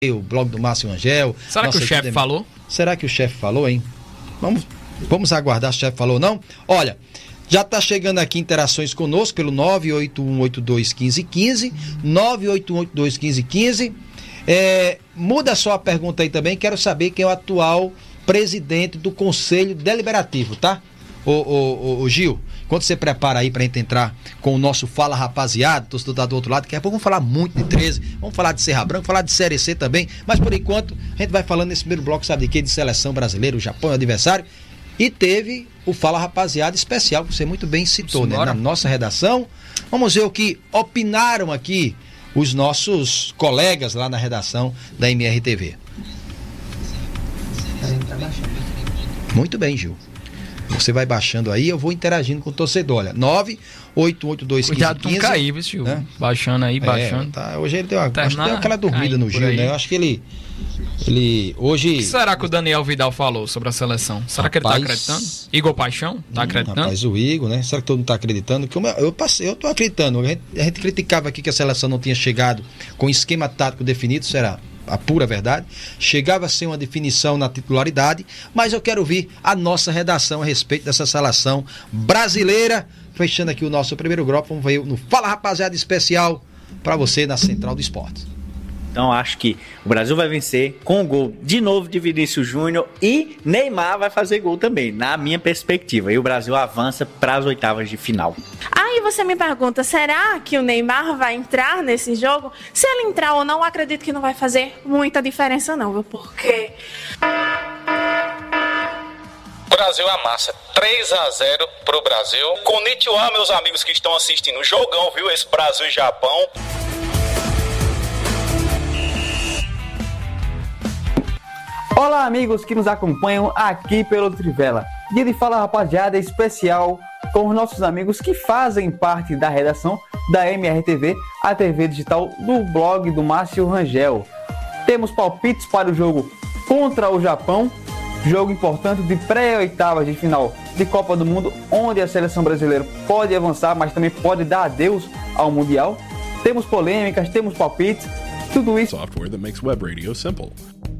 o blog do Márcio Rangel. Será que o chefe falou? Será que o chefe falou, hein? Vamos aguardar se o chefe falou ou não. Olha, já está chegando aqui interações conosco pelo 981821515, 981821515. Muda só a pergunta aí também, quero saber quem é o atual presidente do Conselho Deliberativo, tá? Ô Gil, quando você prepara aí pra gente entrar com o nosso Fala Rapaziada, torcedor tá do outro lado, daqui a pouco vamos falar muito de 13, vamos falar de Serra Branca, falar de Série C também, mas por enquanto a gente vai falando nesse primeiro bloco, sabe de quê? De seleção brasileira, o Japão é o adversário, e teve o Fala Rapaziada especial, que você muito bem citou, né? Na nossa redação. Vamos ver o que opinaram aqui os nossos colegas lá na redação da MRTV. Muito bem, Gil. Você vai baixando aí, eu vou interagindo com o torcedor. Olha, 981821515. Cuidado com cair, viu, Gil? Né? Baixando aí, baixando. Tá, hoje ele deu aquela dormida no Gil, né? Eu acho que ele hoje... O que será que o Daniel Vidal falou sobre a seleção? Será que ele tá acreditando? Igor Paixão? Tá acreditando? Rapaz, o Igor, né? Será que todo mundo tá acreditando? Eu tô acreditando. A gente criticava aqui que a seleção não tinha chegado com esquema tático definido, será? A pura verdade, chegava a ser uma definição na titularidade, mas eu quero ouvir a nossa redação a respeito dessa seleção brasileira. Fechando aqui o nosso primeiro grupo, vamos ver no Fala Rapaziada especial para você na Central do Esporte. Então acho que o Brasil vai vencer com o gol de novo de Vinícius Júnior e Neymar vai fazer gol também, na minha perspectiva. E o Brasil avança para as oitavas de final. Aí você me pergunta, será que o Neymar vai entrar nesse jogo? Se ele entrar ou não, acredito que não vai fazer muita diferença não, viu? Porque... Brasil amassa 3-0 pro Brasil. Konnichiwa, meus amigos que estão assistindo. Jogão, viu? Esse Brasil e Japão. Olá, amigos que nos acompanham aqui pelo Trivela. Dia de Fala Rapaziada especial com os nossos amigos que fazem parte da redação da MRTV, a TV digital do blog do Márcio Rangel. Temos palpites para o jogo contra o Japão, jogo importante de pré-oitavas de final de Copa do Mundo, onde a seleção brasileira pode avançar, mas também pode dar adeus ao Mundial. Temos polêmicas, temos palpites, tudo isso Software that makes web radio simple.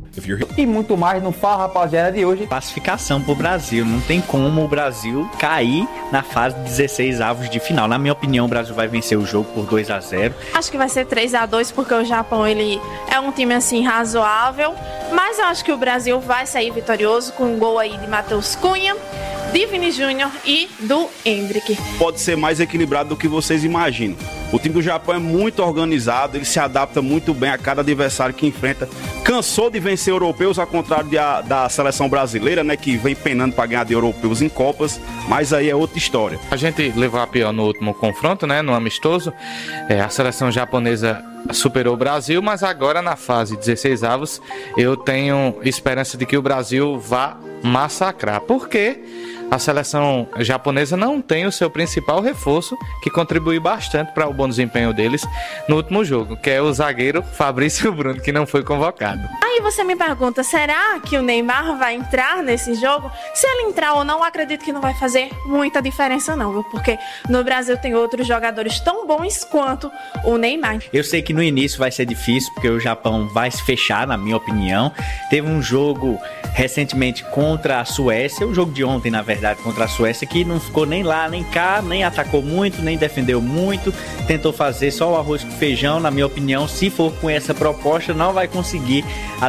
E muito mais no Fala Rapaziada de hoje. Classificação pro Brasil, não tem como o Brasil cair na fase de 16 avos de final. Na minha opinião, o Brasil vai vencer o jogo por 2-0. Acho que vai ser 3-2 porque o Japão ele é um time assim razoável, mas eu acho que o Brasil vai sair vitorioso com um gol aí de Matheus Cunha, de Vini Júnior e do Endrick. Pode ser mais equilibrado do que vocês imaginam. O time do Japão é muito organizado, ele se adapta muito bem a cada adversário que enfrenta. Cansou de vencer europeus, ao contrário da seleção brasileira, né, que vem penando para ganhar de europeus em Copas, mas aí é outra história. A gente levou a pior no último confronto, né, no amistoso. A seleção japonesa superou o Brasil, mas agora na fase 16 avos eu tenho esperança de que o Brasil vá massacrar. Por quê? A seleção japonesa não tem o seu principal reforço, que contribui bastante para o bom desempenho deles no último jogo, que é o zagueiro Fabrício Bruno, que não foi convocado. Aí você me pergunta, será que o Neymar vai entrar nesse jogo? Se ele entrar ou não, acredito que não vai fazer muita diferença não, viu? Porque no Brasil tem outros jogadores tão bons quanto o Neymar. Eu sei que no início vai ser difícil, porque o Japão vai se fechar, na minha opinião. Teve um jogo recentemente contra a Suécia, o jogo de ontem, na verdade, contra a Suécia, que não ficou nem lá, nem cá, nem atacou muito, nem defendeu muito, tentou fazer só o arroz com feijão. Na minha opinião, se for com essa proposta, não vai conseguir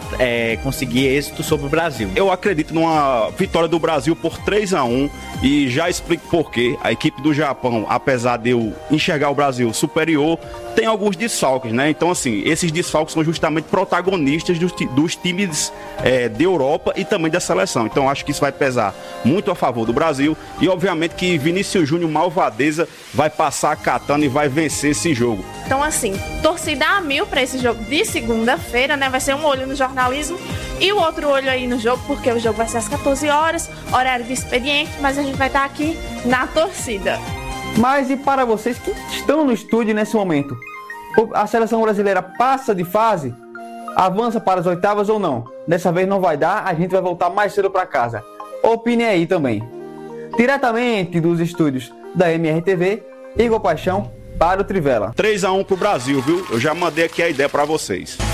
êxito sobre o Brasil. Eu acredito numa vitória do Brasil por 3-1 e já explico por quê. A equipe do Japão, apesar de eu enxergar o Brasil superior, tem alguns desfalques, né? Então, assim, esses desfalques são justamente protagonistas dos times de Europa e também da seleção. Então, acho que isso vai pesar muito a favor do Brasil e, obviamente, que Vinícius Júnior Malvadeza vai passar a katana e vai vencer esse jogo. Então, assim, torcida a mil para esse jogo de segunda-feira, né? Vai ser um olho no jornalismo e o outro olho aí no jogo, porque o jogo vai ser às 14 horas, horário de expediente, mas a gente vai estar aqui na torcida. Mas e para vocês que estão no estúdio nesse momento, a seleção brasileira passa de fase? Avança para as oitavas ou não? Dessa vez não vai dar, a gente vai voltar mais cedo para casa. Opine aí também. Diretamente dos estúdios da MRTV, Igor Paixão para o Trivela. 3-1 pro Brasil, viu? Eu já mandei aqui a ideia para vocês.